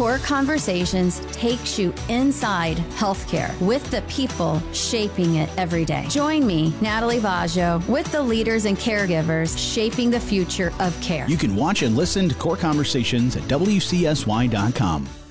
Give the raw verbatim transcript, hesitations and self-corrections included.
Core Conversations takes you inside healthcare with the people shaping it every day. Join me, Natalie Vaggio, with the leaders and caregivers shaping the future of care. You can watch and listen to Core Conversations at W C S Y dot com.